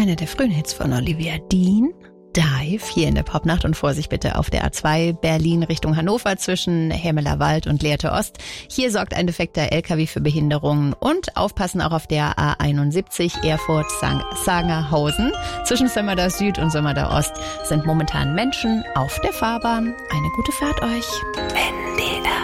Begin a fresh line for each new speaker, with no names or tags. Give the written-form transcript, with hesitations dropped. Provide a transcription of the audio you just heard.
einer der frühen Hits von Olivia Dean. Dive, hier in der Popnacht, und Vorsicht bitte auf der A2 Berlin Richtung Hannover zwischen Hermelerwald und Lehrte Ost. Hier sorgt ein defekter LKW für Behinderungen, und aufpassen auch auf der A71 Erfurt-Sangerhausen. Zwischen Sömmerda Süd und Sömmerda Ost sind momentan Menschen auf der Fahrbahn. Eine gute Fahrt euch. NDR